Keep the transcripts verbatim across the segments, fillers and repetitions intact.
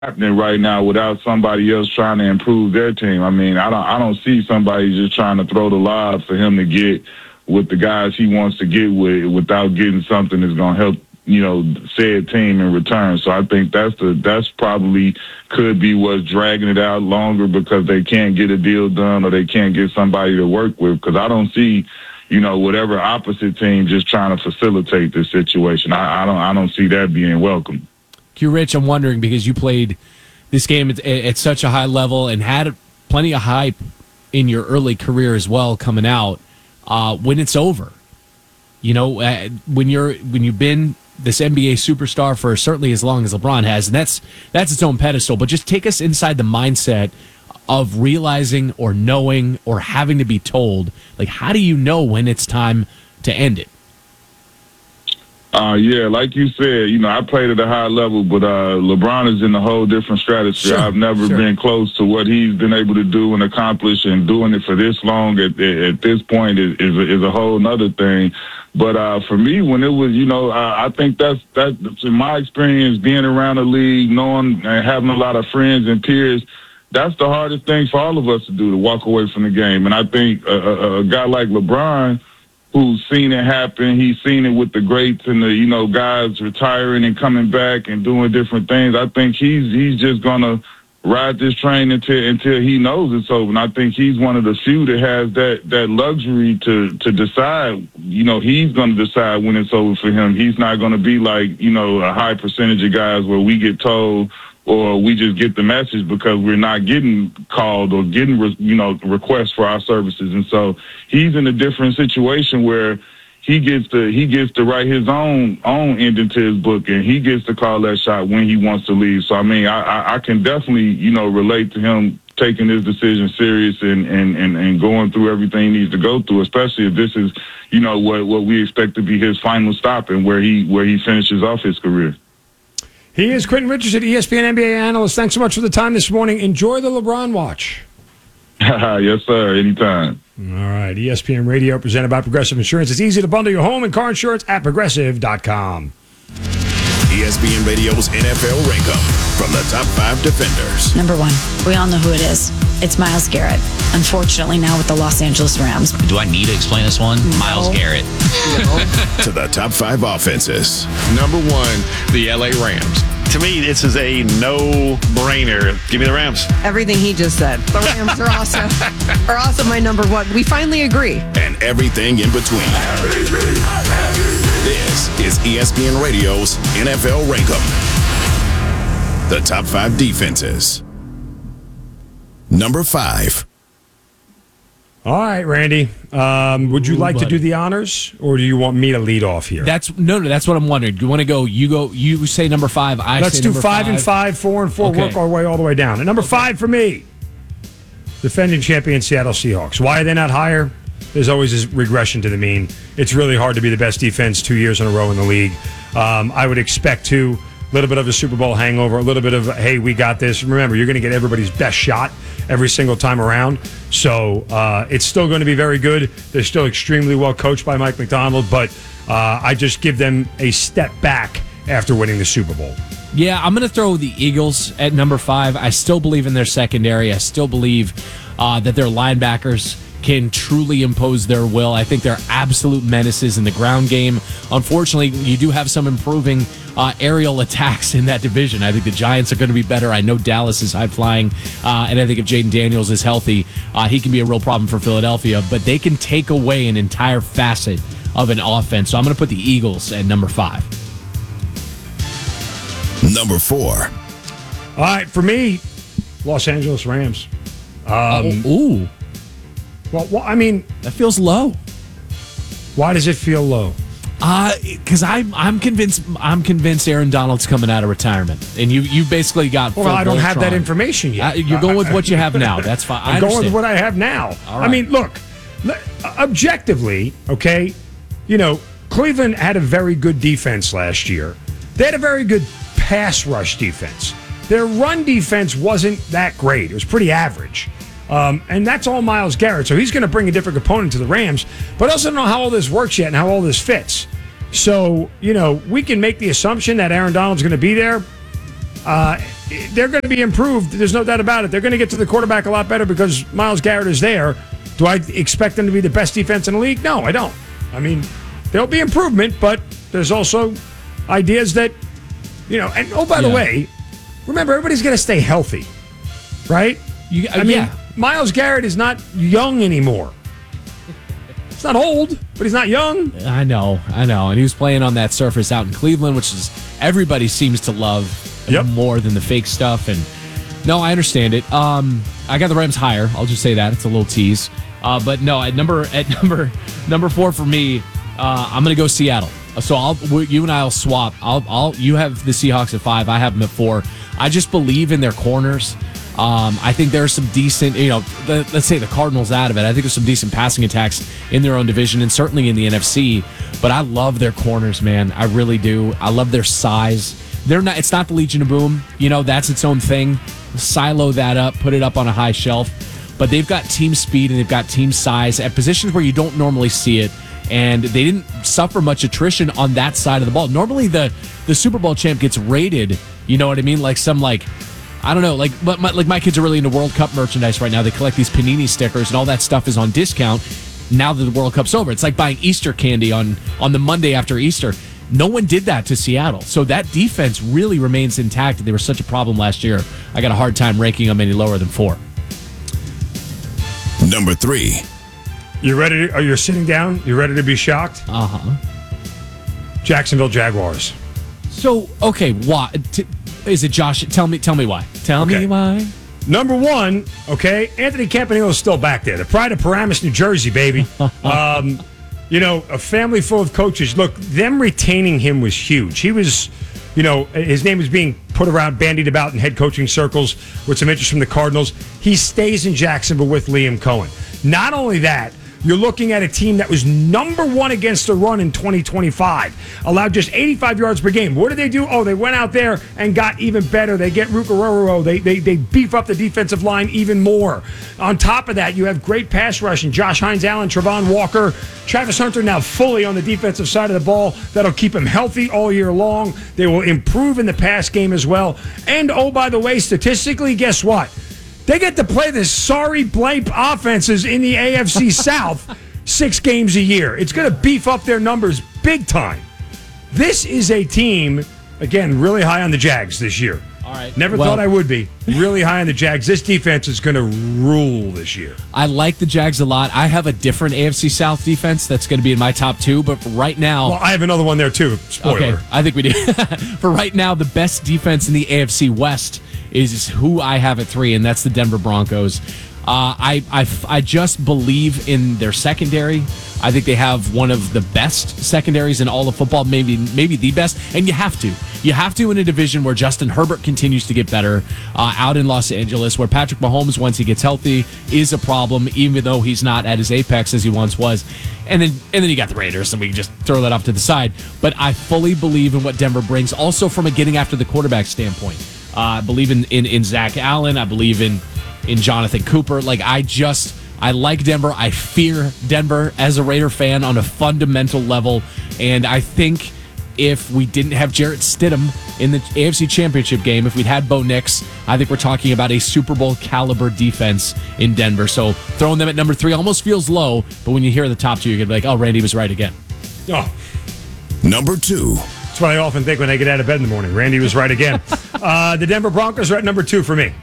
happening right now without somebody else trying to improve their team. I mean, I don't I don't see somebody just trying to throw the lob for him to get with the guys he wants to get with without getting something that's going to help, you know, said team in return. So I think that's the that's probably could be what's dragging it out longer because they can't get a deal done or they can't get somebody to work with, because I don't see, you know, whatever opposite team just trying to facilitate this situation. I, I don't I don't see that being welcome. Q Rich, I'm wondering, because you played this game at, at such a high level and had plenty of hype in your early career as well coming out, uh, when it's over, you know, uh, when you're when you've been this N B A superstar for certainly as long as LeBron has, and that's that's its own pedestal. But just take us inside the mindset of realizing or knowing or having to be told, like, how do you know when it's time to end it? Uh, yeah, like you said, you know, I played at a high level, but uh, LeBron is in a whole different stratosphere. Sure, I've never sure. been close to what he's been able to do and accomplish, and doing it for this long at, at this point is, is, a, is a whole nother thing. But uh, for me, when it was, you know, I, I think that's, that's in my experience, being around the league, knowing and having a lot of friends and peers, that's the hardest thing for all of us to do, to walk away from the game. And I think a, a, a guy like LeBron, who's seen it happen, he's seen it with the greats and the, you know, guys retiring and coming back and doing different things. I think he's he's just gonna ride this train until until he knows it's over. And I think he's one of the few that has that that luxury to to decide. You know, he's gonna decide when it's over for him. He's not gonna be like, you know, a high percentage of guys where we get told or we just get the message because we're not getting called or getting, you know, requests for our services. And so he's in a different situation where he gets to he gets to write his own own ending to his book, and he gets to call that shot when he wants to leave. So I mean, I, I, I can definitely, you know, relate to him taking his decision serious and, and, and, and going through everything he needs to go through, especially if this is, you know, what what we expect to be his final stop and where he where he finishes off his career. He is Quentin Richardson, E S P N N B A analyst. Thanks so much for the time this morning. Enjoy the LeBron watch. Yes, sir. Anytime. All right. E S P N Radio, presented by Progressive Insurance. It's easy to bundle your home and car insurance at progressive dot com. E S P N Radio's N F L Rankup from the top five defenders. Number one, we all know who it is. It's Myles Garrett. Unfortunately, now with the Los Angeles Rams. Do I need to explain this one? No. Myles Garrett. To the top five offenses. Number one, the L A Rams. To me, this is a no-brainer. Give me the Rams. Everything he just said. The Rams are also, are also my number one. We finally agree. And everything in between. This is E S P N Radio's N F L Rankup. The top five defenses. Number five. All right, Randy. Um, would you Ooh, like buddy. to do the honors, or do you want me to lead off here? That's no, no. That's what I'm wondering. Do you want to go? You go. You say number five. I Let's say do number five, and five, four and four. Okay. Work our way all the way down. And number five for me, defending champion Seattle Seahawks. Why are they not higher? There's always this regression to the mean. It's really hard to be the best defense two years in a row in the league. Um, I would expect to. A little bit of a Super Bowl hangover, a little bit of, hey, we got this. Remember, you're going to get everybody's best shot every single time around. So uh, it's still going to be very good. They're still extremely well coached by Mike McDonald, but uh, I just give them a step back after winning the Super Bowl. Yeah, I'm going to throw the Eagles at number five. I still believe in their secondary. I still believe uh, that their linebackers can truly impose their will. I think they're absolute menaces in the ground game. Unfortunately, you do have some improving uh, aerial attacks in that division. I think the Giants are going to be better. I know Dallas is high-flying, uh, and I think if Jaden Daniels is healthy, uh, he can be a real problem for Philadelphia, but they can take away an entire facet of an offense. So I'm going to put the Eagles at number five. Number four. All right, for me, Los Angeles Rams. Um, oh, ooh. Well, well, I mean, that feels low. Why does it feel low? Uh, because I'm I'm convinced I'm convinced Aaron Donald's coming out of retirement, and you you basically got. Well, I don't have that information yet. Uh, you're going with what you have now. That's fine. I'm I going understand. with what I have now. All right. I mean, look, objectively, okay, you know, Cleveland had a very good defense last year. They had a very good pass rush defense. Their run defense wasn't that great. It was pretty average. Um, and that's all Myles Garrett. So he's going to bring a different component to the Rams. But I also don't know how all this works yet and how all this fits. So, you know, we can make the assumption that Aaron Donald's going to be there. Uh, they're going to be improved. There's no doubt about it. They're going to get to the quarterback a lot better because Myles Garrett is there. Do I expect them to be the best defense in the league? No, I don't. I mean, there'll be improvement, but there's also ideas that, you know, and oh, by yeah. the way, remember, everybody's going to stay healthy, right? You, I mean, yeah. Myles Garrett is not young anymore. He's not old, but he's not young. I know, I know. And he was playing on that surface out in Cleveland, which is everybody seems to love yep. more than the fake stuff. And no, I understand it. Um, I got the Rams higher. I'll just say that. It's a little tease. Uh, but no, at number at number number four for me, uh, I'm going to go Seattle. So I'll you and I'll swap. I'll I'll you have the Seahawks at five. I have them at four. I just believe in their corners. Um, I think there's some decent, you know, the, let's say the Cardinals out of it. I think there's some decent passing attacks in their own division and certainly in the N F C. But I love their corners, man. I really do. I love their size. They're not. It's not the Legion of Boom. You know, that's its own thing. Silo that up, put it up on a high shelf. But they've got team speed and they've got team size at positions where you don't normally see it. And they didn't suffer much attrition on that side of the ball. Normally, the the Super Bowl champ gets rated. You know what I mean? Like some like. I don't know, like but my, like my kids are really into World Cup merchandise right now. They collect these Panini stickers, and all that stuff is on discount now that the World Cup's over. It's like buying Easter candy on, on the Monday after Easter. No one did that to Seattle. So that defense really remains intact. They were such a problem last year. I got a hard time ranking them any lower than four. Number three. You ready? To, are you sitting down? You ready to be shocked? Uh-huh. Jacksonville Jaguars. So, okay, why? T- Is it Josh? Tell me, tell me why. Tell okay. me why. Number one, okay, Anthony Campanile is still back there. The pride of Paramus, New Jersey, baby. um, you know, a family full of coaches. Look, them retaining him was huge. He was, you know, his name was being put around, bandied about in head coaching circles with some interest from the Cardinals. He stays in Jacksonville with Liam Cohen. Not only that, you're looking at a team that was number one against the run in twenty twenty-five. Allowed just eighty-five yards per game. What did they do? Oh, they went out there and got even better. They get Ruccaroro. They, they they beef up the defensive line even more. On top of that, you have great pass rushing. Josh Hines Allen, Travon Walker, Travis Hunter now fully on the defensive side of the ball. That'll keep him healthy all year long. They will improve in the pass game as well. And, oh, by the way, statistically, guess what? They get to play the sorry blank offenses in the A F C South six games a year. It's going to beef up their numbers big time. This is a team, again, really high on the Jags this year. All right. Never well, thought I would be. Really high on the Jags. This defense is going to rule this year. I like the Jags a lot. I have a different A F C South defense that's going to be in my top two, but for right now... Well, I have another one there, too. Spoiler. Okay, I think we do. For right now, the best defense in the A F C West is who I have at three, and that's the Denver Broncos. Uh, I, I, I just believe in their secondary. I think they have one of the best secondaries in all of football, maybe maybe the best, and you have to. You have to in a division where Justin Herbert continues to get better, uh, out in Los Angeles, where Patrick Mahomes, once he gets healthy, is a problem, even though he's not at his apex as he once was. And then and then you got the Raiders, and we can just throw that off to the side. But I fully believe in what Denver brings, also from a getting after the quarterback standpoint. Uh, I believe in, in, in Zach Allen. I believe in, in Jonathan Cooper. Like, I just, I like Denver. I fear Denver as a Raider fan on a fundamental level. And I think if we didn't have Jarrett Stidham in the A F C Championship game, if we'd had Bo Nix, I think we're talking about a Super Bowl caliber defense in Denver. So throwing them at number three almost feels low, but when you hear the top two, you're going to be like, oh, Randy was right again. Oh. Number two. That's what I often think when I get out of bed in the morning. Randy was right again. uh, the Denver Broncos are at number two for me.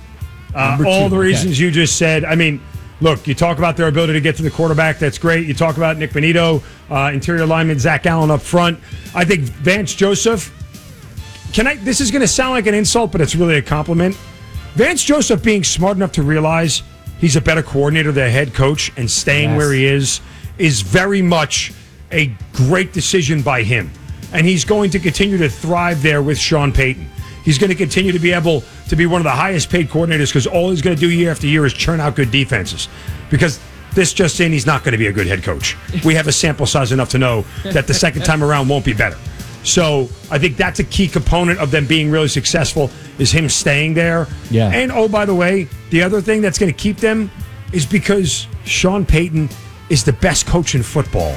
Uh, all two, the reasons okay. you just said. I mean, look, you talk about their ability to get to the quarterback. That's great. You talk about Nick Bonito, uh, interior lineman, Zach Allen up front. I think Vance Joseph. Can I? This is going to sound like an insult, but it's really a compliment. Vance Joseph being smart enough to realize he's a better coordinator than a head coach and staying yes. where he is is very much a great decision by him. And he's going to continue to thrive there with Sean Payton. He's going to continue to be able to be one of the highest paid coordinators because all he's going to do year after year is churn out good defenses. Because this just in, he's not going to be a good head coach. We have a sample size enough to know that the second time around won't be better. So I think that's a key component of them being really successful is him staying there. Yeah. And, oh, by the way, the other thing that's going to keep them is because Sean Payton is the best coach in football.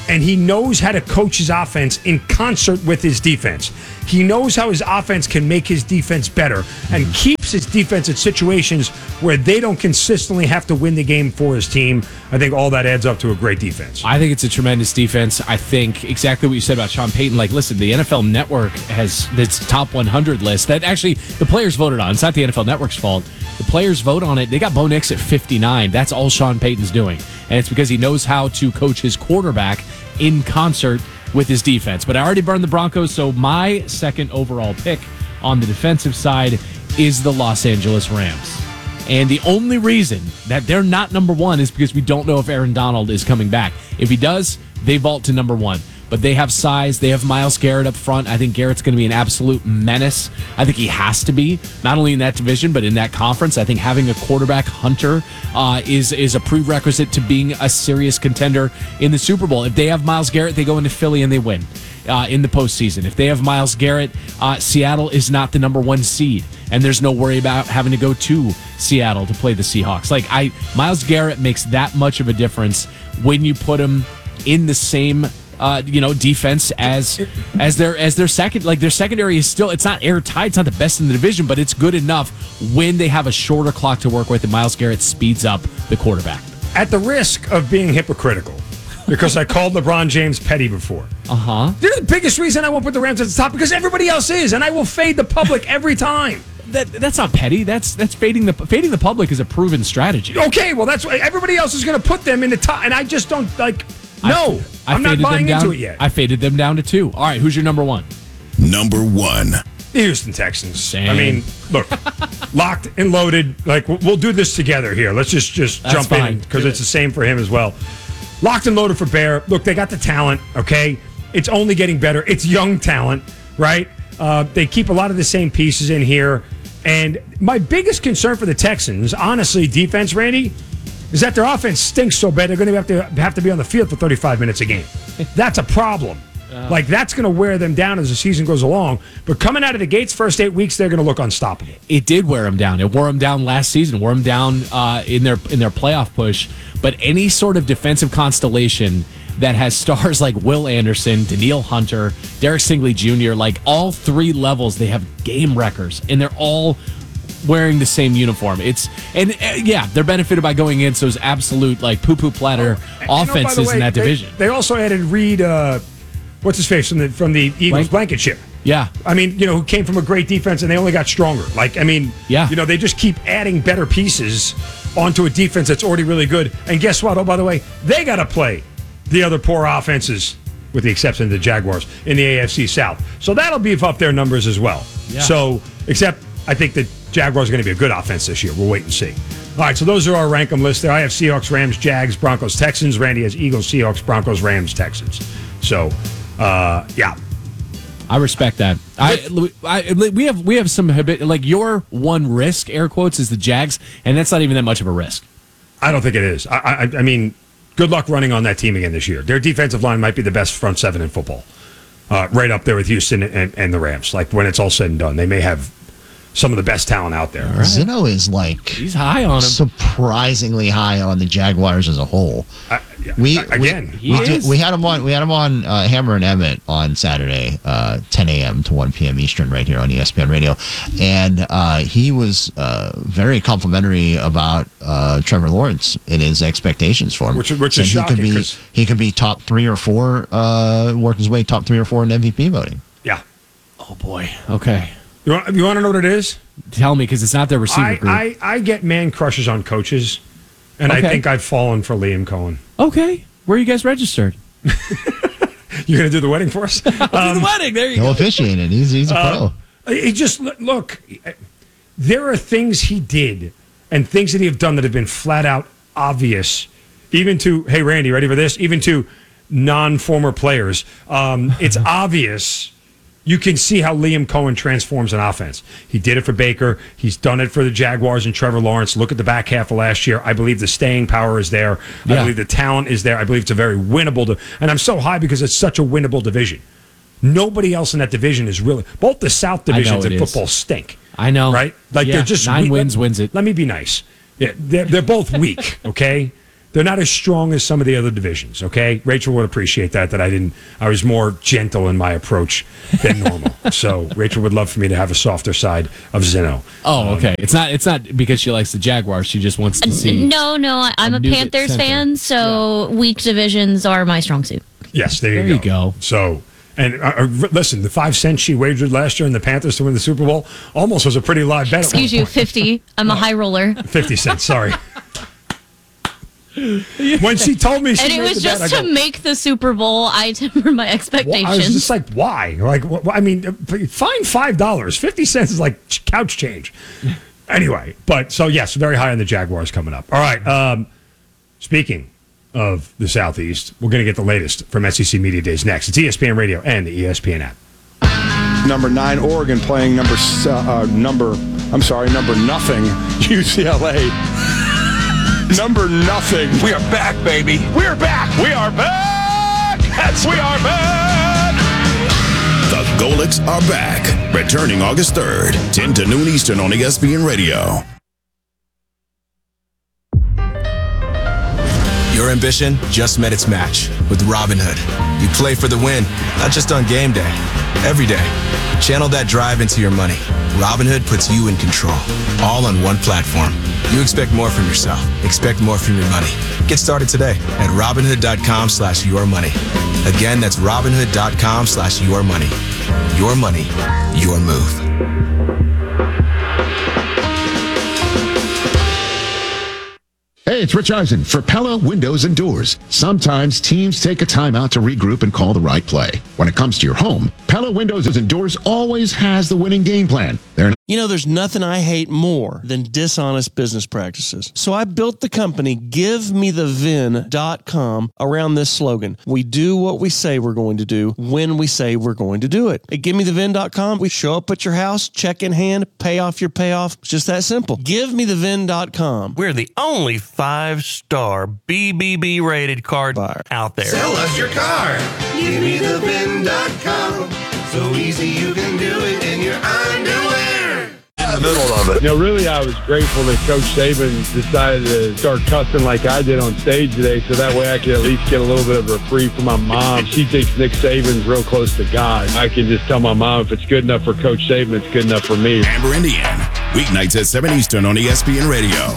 and he knows how to coach his offense in concert with his defense. He knows how his offense can make his defense better and keeps his defense in situations where they don't consistently have to win the game for his team. I think all that adds up to a great defense. I think it's a tremendous defense. I think exactly what you said about Sean Payton. Like, listen, the N F L Network has its top one hundred list that actually the players voted on. It's not the N F L Network's fault. The players vote on it. They got Bo Nix at fifty-nine. That's all Sean Payton's doing. And it's because he knows how to coach his quarterback in concert with his defense. But I already burned the Broncos, so my second overall pick on the defensive side is the Los Angeles Rams. And the only reason that they're not number one is because we don't know if Aaron Donald is coming back. If he does, they vault to number one. But they have size. They have Myles Garrett up front. I think Garrett's going to be an absolute menace. I think he has to be, not only in that division, but in that conference. I think having a quarterback hunter uh, is, is a prerequisite to being a serious contender in the Super Bowl. If they have Myles Garrett, they go into Philly and they win uh, in the postseason. If they have Myles Garrett, uh, Seattle is not the number one seed. And there's no worry about having to go to Seattle to play the Seahawks. Like I, Myles Garrett makes that much of a difference when you put him in the same Uh, you know, defense as as their as their second like their secondary is still, it's not airtight, it's not the best in the division, but it's good enough when they have a shorter clock to work with, and Myles Garrett speeds up the quarterback. At the risk of being hypocritical, because I called LeBron James petty before. Uh huh. They're the biggest reason I won't put the Rams at the top, because everybody else is, and I will fade the public every time. That that's not petty. That's that's fading the fading the public is a proven strategy. Okay, well that's why everybody else is going to put them in the top, and I just don't like. No, I, I I'm not buying down, into it yet. I faded them down to two. All right, who's your number one? Number one. The Houston Texans. Same. I mean, look, locked and loaded. Like we'll, we'll do this together here. Let's just just That's jump fine. in because it's the same for him as well. Locked and loaded for Bear. Look, they got the talent. Okay, it's only getting better. It's young talent, right? Uh, they keep a lot of the same pieces in here. And my biggest concern for the Texans, honestly, defense, Randy, is that their offense stinks so bad they're going to have to have to be on the field for thirty-five minutes a game. That's a problem. Uh, like, that's going to wear them down as the season goes along. But coming out of the gates, first eight weeks, they're going to look unstoppable. It did wear them down. It wore them down last season. Wore them down uh, in their in their playoff push. But any sort of defensive constellation that has stars like Will Anderson, Danielle Hunter, Derek Stingley Junior, like all three levels, they have game records, and they're all wearing the same uniform. It's and uh, yeah, they're benefited by going against those absolute like poo-poo platter oh, offenses you know, way, in that they, division. They also added Reed, uh, what's his face from the from the Eagles Blank- Blankenship. Yeah, I mean, you know, who came from a great defense and they only got stronger. Like, I mean, yeah, you know, they just keep adding better pieces onto a defense that's already really good. And guess what? Oh, by the way, they got to play the other poor offenses, with the exception of the Jaguars, in the A F C South. So that'll beef up their numbers as well. Yeah. So, except I think the Jaguars are going to be a good offense this year. We'll wait and see. All right, so those are our rank 'em list there. I have Seahawks, Rams, Jags, Broncos, Texans. Randy has Eagles, Seahawks, Broncos, Rams, Texans. So, uh, yeah. I respect that. I, I we have we have some habit, like your one risk, air quotes, is the Jags, and that's not even that much of a risk. I don't think it is. I, I, I mean, good luck running on that team again this year. Their defensive line might be the best front seven in football, uh, right up there with Houston and, and the Rams. Like when it's all said and done, they may have some of the best talent out there. Right. Zeno is like he's high on him, surprisingly high on the Jaguars as a whole. Uh, yeah, we again, we, we, did, we had him on. We had him on uh, Hammer and Emmett on Saturday, uh, ten a.m. to one p.m. Eastern, right here on E S P N Radio, and uh, he was uh, very complimentary about uh, Trevor Lawrence and his expectations for him. Which, which is he shocking. Could be, he could be top three or four, uh, work his way top three or four in M V P voting. Yeah. Oh boy. Okay. You want, you want to know what it is? Tell me, because it's not their receiver I, group. I, I get man crushes on coaches, and okay. I think I've fallen for Liam Cohen. Okay. Where are you guys registered? You're going to do the wedding for us? I'll um, do the wedding. There you He'll go. He'll officiate it. He's, he's a uh, pro. He just, look, there are things he did and things that he have done that have been flat out obvious, even to, hey, Randy, ready for this? Even to non-former players. Um, it's obvious. You can see how Liam Cohen transforms an offense. He did it for Baker. He's done it for the Jaguars and Trevor Lawrence. Look at the back half of last year. I believe the staying power is there. Yeah. I believe the talent is there. I believe it's a very winnable. Di- and I'm so high because it's such a winnable division. Nobody else in that division is really. Both the South divisions in football is. stink. I know. Right? Like yeah. they're just nine weak. wins wins it. Let me be nice. Yeah, they're, they're both weak, okay? they're not as strong as some of the other divisions. Okay, Rachel would appreciate that. That I didn't. I was more gentle in my approach than normal. So Rachel would love for me to have a softer side of Zeno. Oh, okay. Um, it's not. It's not because she likes the Jaguars. She just wants to see. No, no. I'm a, a Panthers fan, so yeah. weak divisions are my strong suit. Yes, there, there you, you go. go. So. And uh, listen, the five cents she wagered last year in the Panthers to win the Super Bowl almost was a pretty live bet. Excuse you, fifty. I'm a high roller. fifty cents, sorry. When she told me she And it was just bet, to go, make the Super Bowl, I tempered my expectations. Well, I was just like, why? Like, well, I mean, fine five dollars. fifty cents is like couch change. Anyway, but so, yes, very high on the Jaguars coming up. All right, um, speaking of the Southeast, we're going to get the latest from S E C Media Days next. It's E S P N Radio and the E S P N app. Number nine, Oregon playing number uh, number. I'm sorry, number nothing, U C L A. Number nothing. We are back, baby. We are back. We are back. That's we are back. The Golics are back. Returning August third, ten to noon Eastern on E S P N Radio. Your ambition just met its match with Robinhood. You play for the win, not just on game day, every day. Channel that drive into your money. Robinhood puts you in control, all on one platform. You expect more from yourself. Expect more from your money. Get started today at Robinhood.com slash your money. Again, that's Robinhood.com slash your money. Your money, your move. Hey, it's Rich Eisen for Pella Windows and Doors. Sometimes teams take a time out to regroup and call the right play. When it comes to your home, Pella Windows and Doors always has the winning game plan. They're You know, there's nothing I hate more than dishonest business practices. So I built the company give me the vin dot com around this slogan. We do what we say we're going to do when we say we're going to do it. At give me the vin dot com, we show up at your house, check in hand, pay off your payoff. It's just that simple. give me the vin dot com. We're the only five-star B B B rated car buyer out there. Sell us your car. give me the vin dot com. So easy you can do it in your underwear. In the middle of it. You know, really, I was grateful that Coach Saban decided to start cussing like I did on stage today, so that way I could at least get a little bit of a reprieve from my mom. She thinks Nick Saban's real close to God. I can just tell my mom if it's good enough for Coach Saban, it's good enough for me. Amber Indian, weeknights at seven Eastern on E S P N Radio.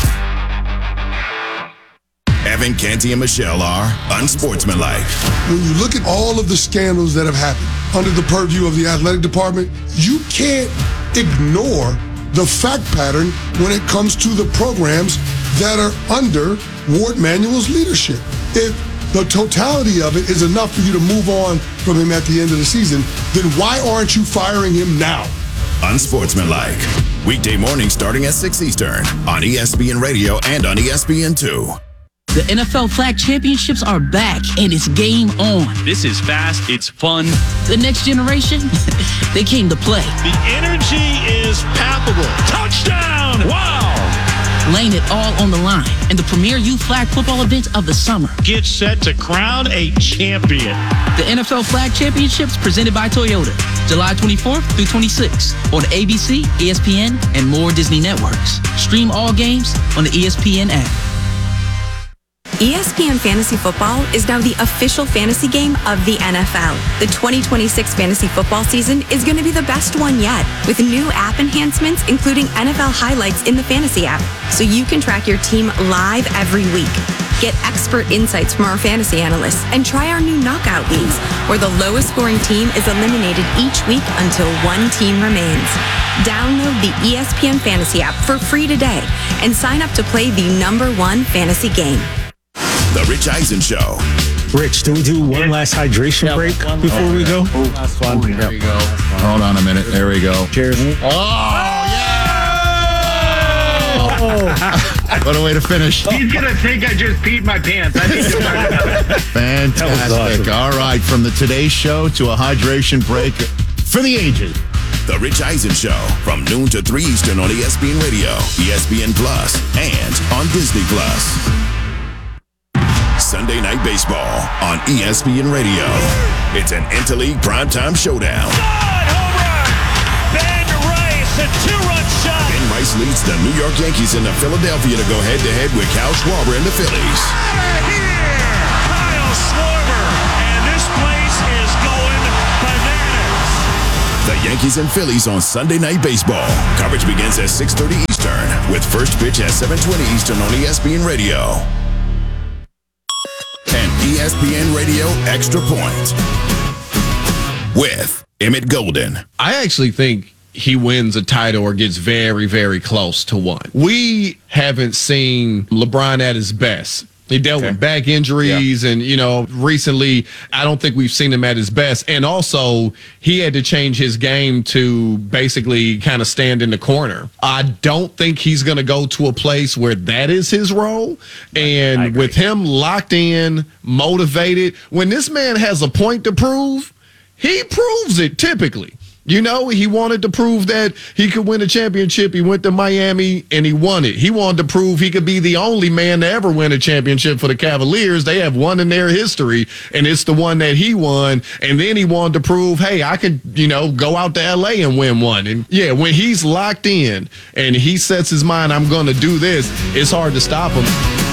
Evan, Canty, and Michelle are unsportsmanlike. When you look at all of the scandals that have happened under the purview of the athletic department, you can't ignore the fact pattern when it comes to the programs that are under Ward Manuel's leadership. If the totality of it is enough for you to move on from him at the end of the season, then why aren't you firing him now? Unsportsmanlike. Weekday morning starting at six Eastern on E S P N Radio and on E S P N two. The N F L Flag Championships are back, and it's game on. This is fast. It's fun. The next generation, they came to play. The energy is palpable. Touchdown! Wow! Laying it all on the line in the premier youth flag football event of the summer. Get set to crown a champion. The N F L Flag Championships presented by Toyota, July twenty-fourth through twenty-sixth on A B C, E S P N, and more Disney networks. Stream all games on the E S P N app. E S P N Fantasy Football is now the official fantasy game of the N F L. The twenty twenty-six fantasy football season is going to be the best one yet, with new app enhancements, including N F L highlights in the fantasy app, so you can track your team live every week. Get expert insights from our fantasy analysts and try our new knockout leagues, where the lowest scoring team is eliminated each week until one team remains. Download the E S P N Fantasy app for free today and sign up to play the number one fantasy game. The Rich Eisen Show. Rich, do we do one last hydration yeah, break one, before oh, we go? Oh, last one. There yep. we go. Hold on a minute. There we go. Cheers. Oh, yeah! Oh. What a way to finish. He's going to think I just peed my pants. I need to talk about it. Fantastic. Awesome. All right, from the Today Show to a hydration break for the ages. The Rich Eisen Show from noon to three Eastern on E S P N Radio, E S P N Plus, and on Disney Plus. Sunday Night Baseball on E S P N Radio. It's an Interleague primetime showdown. Home run! Ben Rice It's a two-run shot. Ben Rice leads the New York Yankees into Philadelphia to go head-to-head with Kyle Schwarber and the Phillies. Kyle Schwarber, and this place is going bananas. The Yankees and Phillies on Sunday Night Baseball. Coverage begins at six thirty Eastern with first pitch at seven twenty Eastern on E S P N Radio. And E S P N Radio Extra Point with Emmett Golden. I actually think he wins a title or gets very, very close to one. We haven't seen LeBron at his best. He dealt okay. with back injuries, yeah. and, you know, recently, I don't think we've seen him at his best. And also, he had to change his game to basically kind of stand in the corner. I don't think he's going to go to a place where that is his role. And with him locked in, motivated, when this man has a point to prove, he proves it typically. You know, he wanted to prove that he could win a championship. He went to Miami and he won it. He wanted to prove he could be the only man to ever win a championship for the Cavaliers. They have one in their history, and it's the one that he won. And then he wanted to prove, hey, I could, you know, go out to L A and win one. And yeah, when he's locked in and he sets his mind, I'm going to do this, it's hard to stop him.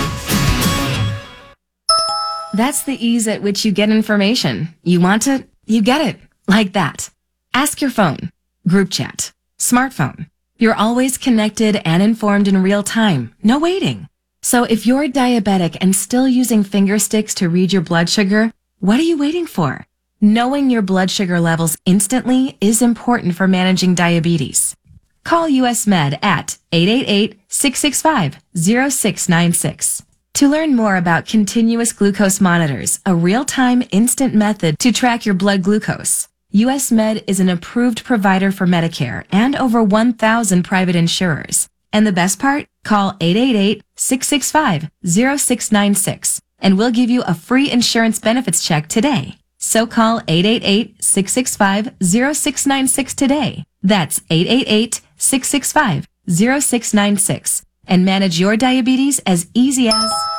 That's the ease at which you get information. You want it, you get it. Like that. Ask your phone, group chat, smartphone. You're always connected and informed in real time. No waiting. So if you're diabetic and still using finger sticks to read your blood sugar, what are you waiting for? Knowing your blood sugar levels instantly is important for managing diabetes. Call U S Med at eight eight eight, six six five, zero six nine six. To learn more about continuous glucose monitors, a real-time instant method to track your blood glucose, U S Med is an approved provider for Medicare and over one thousand private insurers. And the best part? Call eight eight eight, six six five, zero six nine six and we'll give you a free insurance benefits check today. So call eight eight eight, six six five, zero six nine six today. That's eight eight eight, six six five, zero six nine six and manage your diabetes as easy as...